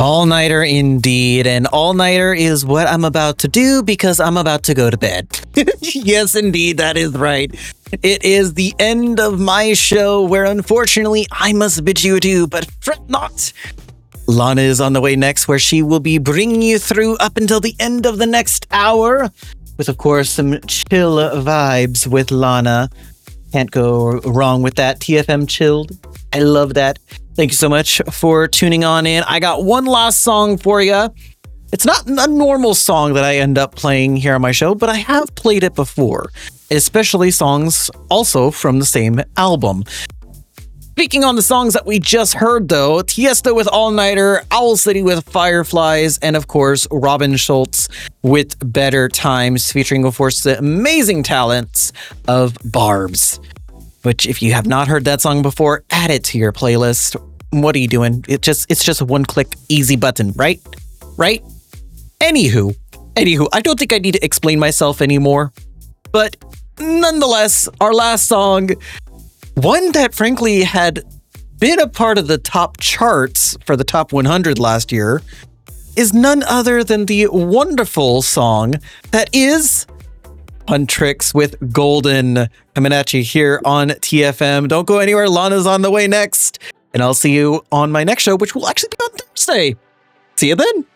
All-nighter indeed, and all-nighter is what I'm about to do because I'm about to go to bed. Yes, indeed, that is right. It is the end of my show where unfortunately I must bid you adieu, but fret not. Lana is on the way next where she will be bringing you through up until the end of the next hour with, of course, some chill vibes with Lana. Can't go wrong with that. TFM chilled. I love that. Thank you so much for tuning on in. I got one last song for you. It's not a normal song that I end up playing here on my show, but I have played it before, especially songs also from the same album. Speaking on the songs that we just heard, though, Tiesto with All Nighter, Owl City with Fireflies, and of course, Robin Schulz with Better Times, featuring, of course, the amazing talents of Barb's. Which, if you have not heard that song before, add it to your playlist. What are you doing? It's just a one-click easy button, right? Right? Anywho, I don't think I need to explain myself anymore. But nonetheless, our last song, one that frankly had been a part of the top charts for the top 100 last year, is none other than the wonderful song that is Huntrix with Golden, coming at you here on TFM. Don't go anywhere. Lana's on the way next. And I'll see you on my next show, which will actually be on Thursday. See you then.